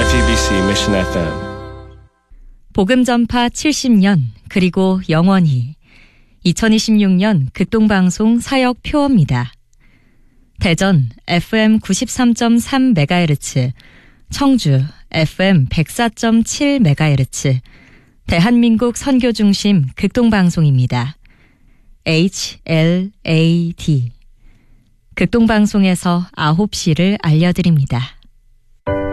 JTBC Mission FM. 복음 전파 70년 그리고 영원히 2026년 극동방송 사역 표어입니다. 대전 FM 93.3MHz, 청주 FM 104.7MHz, 대한민국 선교중심 극동방송입니다. HLAD. 극동방송에서 9시를 알려드립니다.